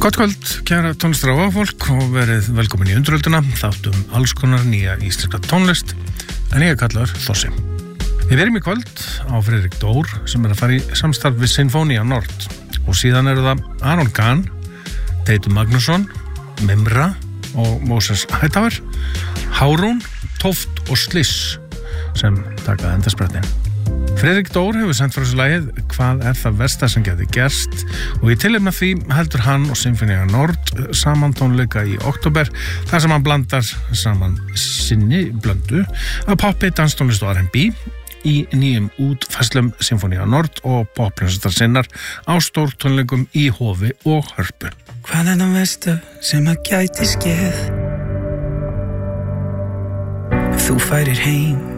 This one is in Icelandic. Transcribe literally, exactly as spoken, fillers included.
Gott kvöld, kæra tónlistar á fólk og verið velkomin í Undirölduna, þáttum alls konar nýja íslenska tónlist, en ég er kallaður Þossi. Við verum í kvöld á Friðrik Dór sem er að fara í samstarf við Sinfónia Nord og síðan eru það Aron Kahn, Teitur Magnússon, Mimra og Moses Hightower, Hárún, Tóft og Sliss sem taka endasprettin. Friðrik Dór hefur sendt frá þessu lagið Hvað er það versta sem geti gerst og í tilefni af því heldur hann og Sinfónia Nord saman tónleika í október þar sem hann blandar saman sinni blöndu af poppi, danstónlist og R and B í nýjum útfærslum Sinfónia Nord og poppljónstar sinnar á stórtónleikum í Hofi og Hörpu. Hvað er það versta sem að gæti skeð ef þú færir heim